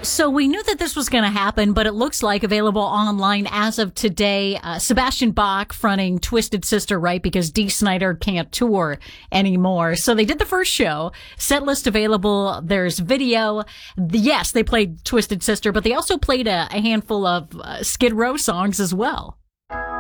So we knew that this was going to happen, but it looks like available online as of today. Sebastian Bach fronting Twisted Sister, right? Because Dee Snider can't tour anymore. So they did the first show. Set list available. There's video. Yes, they played Twisted Sister, but they also played a handful of Skid Row songs as well.